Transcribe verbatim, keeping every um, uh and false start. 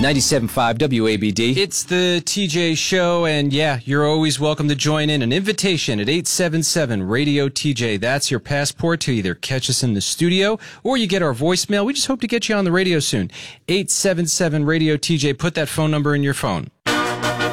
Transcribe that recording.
ninety-seven point five W A B D. It's the T J Show, and yeah, you're always welcome to join in. An invitation at eight seven seven radio T J. That's your passport to either catch us in the studio or you get our voicemail. We just hope to get you on the radio soon. eight seven seven radio T J. Put that phone number in your phone.